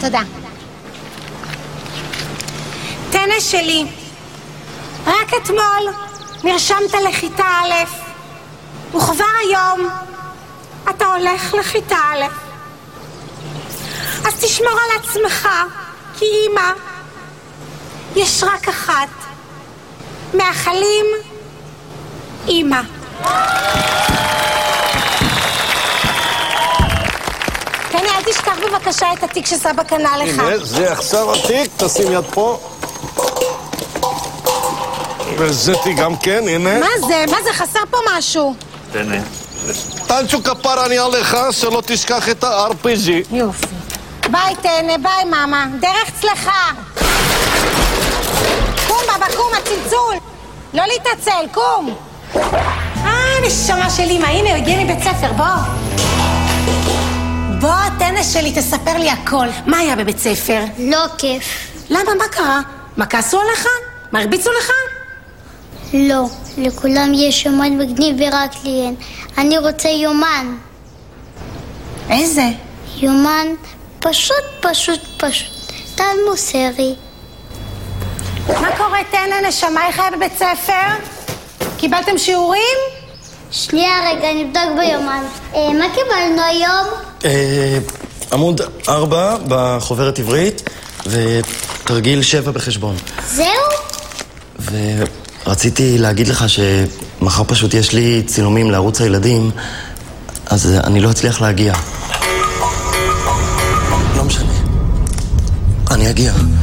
תודה. תנא שלי, רק אתמול נרשמת לכיתה א', וכבר היום אתה הולך לכיתה א'. אז תשמור על עצמך, כי אמא יש רק אחת. מאחלים, אמא. תני, אל תשכח בבקשה את התיק שסבא קנה לך. הנה, זה עכשיו התיק, תשים יד פה. וזה תיק גם כן, הנה. מה זה? מה זה? חסר פה משהו. תנה. טנצ'ו כפר אני עליך, שלא תשכח את ה-RPG. יופי. ביי תנה, ביי מאמה. דרך צלחה. קום בבא, קום, הצלצול. לא להתעצל, קום. נשמה של אמא, הנה, הוא הגיע מבית ספר, בוא. בוא, תנא שלי, תספר לי הכל. מה היה בבית ספר? לא כיף. למה? מה קרה? מה כעסו עליך? מה הרביצו לך? לא, לכולם יש יומן מגניב ורק לי אין. אני רוצה יומן. איזה? יומן פשוט. טל מוסרי. מה קורה, תנא, נשמה? איך היה בבית ספר? קיבלתם שיעורים? שנייה רגע, נבדוק ביומן. מה קיבלנו היום? עמוד 4 בחוברת עברית ותרגיל 7 בחשבון. זהו? ורציתי להגיד לך שמחר פשוט יש לי צילומים לערוץ הילדים, אז אני לא אצליח להגיע. לא משנה, אני אגיע.